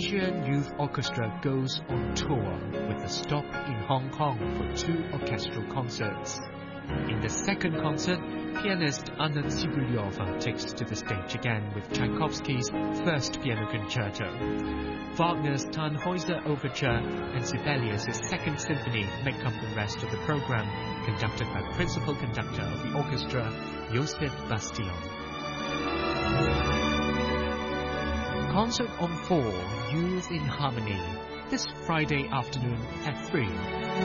Malaysian Youth Orchestra goes on tour with a stop in Hong Kong for 2 orchestral concerts. In the second concert, pianist Anna Tsibulyova takes to the stage again with Tchaikovsky's First Piano Concerto. Wagner's Tannhäuser Overture and Sibelius' Second Symphony make up the rest of the program, conducted by principal conductor of the orchestra, Joseph Bastion. Concert on 4, Youth in Harmony, this Friday afternoon at 3.